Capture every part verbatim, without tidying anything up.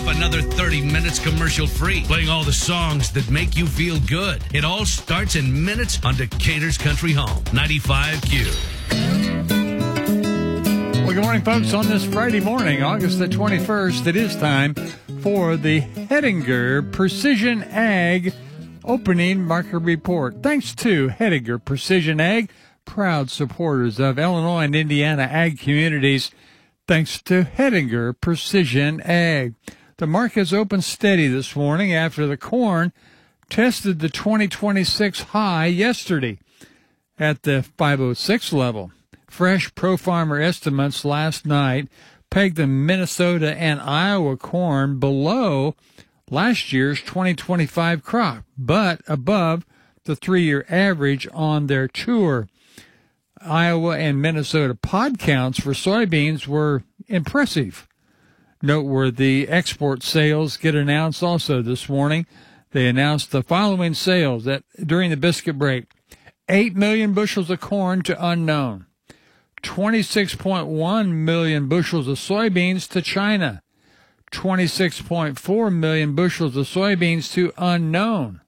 up another thirty minutes commercial-free, playing all the songs that make you feel good. It all starts in minutes on Decatur's Country Home, ninety-five Q. Well, good morning, folks. On this Friday morning, August the twenty-first, it is time for the Hettinger Precision Ag Opening Market Report. Thanks to Hettinger Precision Ag, proud supporters of Illinois and Indiana ag communities. Thanks to Hettinger Precision Ag. The market's opened steady this morning after the corn tested the twenty twenty-six high yesterday at the five oh six level. Fresh Pro Farmer estimates last night pegged the Minnesota and Iowa corn below last year's twenty twenty-five crop, but above the three-year average on their tour. Iowa and Minnesota pod counts for soybeans were impressive. Noteworthy export sales get announced also this morning. They announced the following sales that during the biscuit break: eight million bushels of corn to unknown, twenty-six point one million bushels of soybeans to China, twenty-six point four million bushels of soybeans to unknown.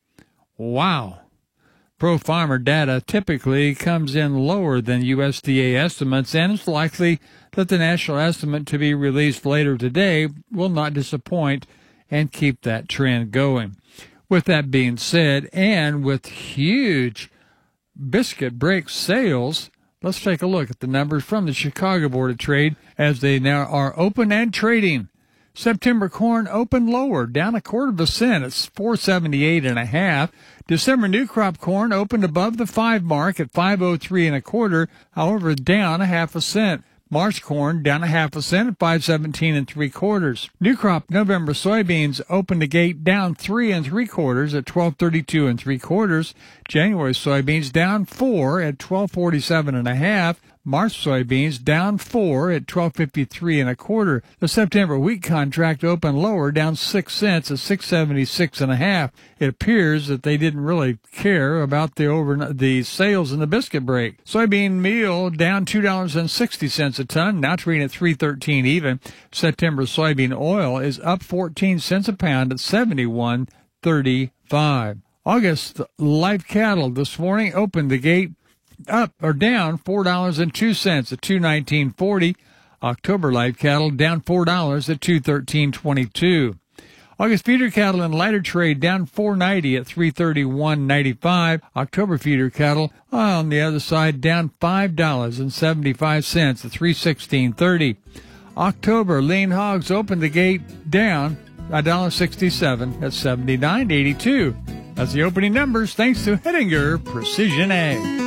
Wow. Pro Farmer data typically comes in lower than U S D A estimates, and it's likely that the national estimate to be released later today will not disappoint and keep that trend going. With that being said, and with huge biscuit break sales, let's take a look at the numbers from the Chicago Board of Trade as they now are open and trading. September corn opened lower, down a quarter of a cent. It's four seventy-eight and a half. December new crop corn opened above the five mark at five oh three and a quarter. However, down a half a cent. March corn down a half a cent at five seventeen and three quarters. New crop November soybeans opened the gate down three and three quarters at twelve thirty-two and three quarters. January soybeans down four at twelve forty-seven and a half. March soybeans down four at twelve fifty-three and a quarter. The September wheat contract opened lower, down six cents at six seventy-six and a half. It appears that they didn't really care about the over the sales in the biscuit break. Soybean meal down two dollars and sixty cents a ton, now trading at three thirteen even. September soybean oil is up fourteen cents a pound at seventy-one thirty-five. August live cattle this morning opened the gate up or down four dollars and two cents at two nineteen forty. October live cattle down four dollars at two thirteen twenty-two. August feeder cattle in lighter trade down four ninety at three thirty-one ninety-five. October feeder cattle on the other side down five dollars and seventy-five cents at three sixteen thirty. October lean hogs opened the gate down one dollar sixty-seven at seventy-nine eighty-two. That's the opening numbers thanks to Hettinger Precision Ag.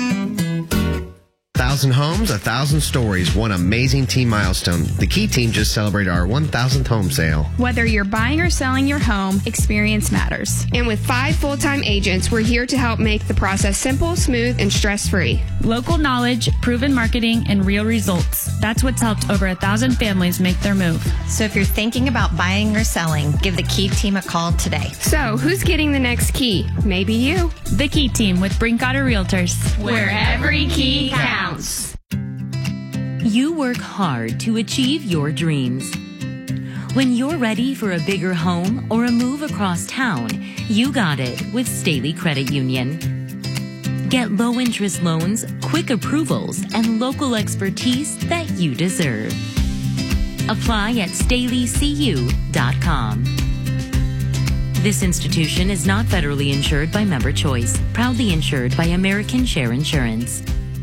Thousand homes, a thousand stories, one amazing team milestone. The Key Team just celebrated our one thousandth home sale. Whether you're buying or selling your home, experience matters. And with five full-time agents, we're here to help make the process simple, smooth, and stress-free. Local knowledge, proven marketing, and real results. That's what's helped over a thousand families make their move. So if you're thinking about buying or selling, give the Key Team a call today. So who's getting the next key? Maybe you. The Key Team with Brinkotter Realtors. Where every key counts. You work hard to achieve your dreams. When you're ready for a bigger home or a move across town, you got it with Staley Credit Union. Get low-interest loans, quick approvals, and local expertise that you deserve. Apply at staley c u dot com. This institution is not federally insured by Member Choice, proudly insured by American Share Insurance.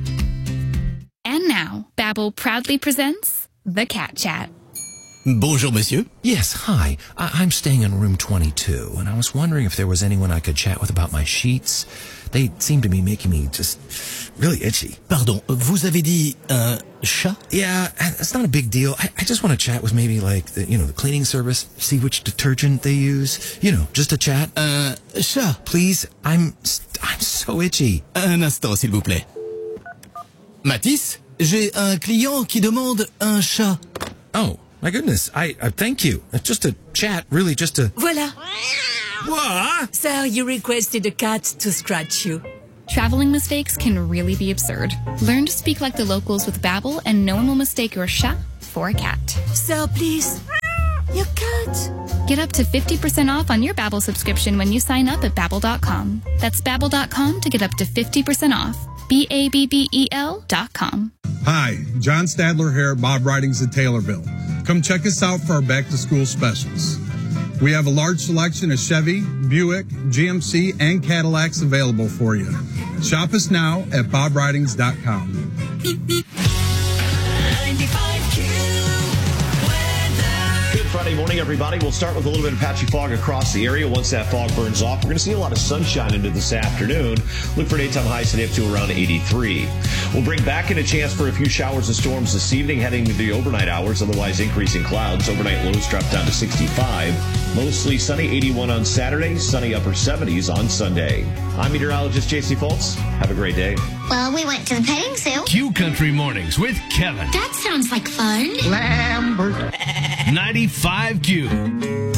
And now, Babbel proudly presents The Cat Chat. Bonjour, monsieur. Yes, hi. I- I'm staying in room twenty-two, and I was wondering if there was anyone I could chat with about my sheets. They seem to be making me just really itchy. Pardon, vous avez dit un chat? Yeah, it's not a big deal. I, I just want to chat with maybe like, the, you know, the cleaning service, see which detergent they use. You know, just a chat. Un chat? Please, I'm, I'm so itchy. Un instant, s'il vous plaît. Matisse, j'ai un client qui demande un chat. Oh. My goodness, I, I thank you. Just a chat, really just a... Voila. What? Sir, you requested a cat to scratch you. Traveling mistakes can really be absurd. Learn to speak like the locals with Babbel, and no one will mistake your chat for a cat. Sir, please. Your cat. Get up to fifty percent off on your Babbel subscription when you sign up at Babbel dot com. That's Babbel dot com to get up to fifty percent off. B A B B E L dot com. Hi, John Stadler here at Bob Ridings in Taylorville. Come check us out for our back-to-school specials. We have a large selection of Chevy, Buick, G M C, and Cadillacs available for you. Shop us now at bob ridings dot com. Good Friday morning, everybody. We'll start with a little bit of patchy fog across the area. Once that fog burns off, we're going to see a lot of sunshine into this afternoon. Look for daytime highs today up to around eighty-three. We'll bring back in a chance for a few showers and storms this evening, heading into the overnight hours, otherwise increasing clouds. Overnight lows drop down to sixty-five. Mostly sunny, eighty-one on Saturday, sunny upper seventies on Sunday. I'm meteorologist J C Foltz. Have a great day. Well, we went to the petting zoo. Q Country Mornings with Kevin. That sounds like fun. Lambert. ninety-five Q.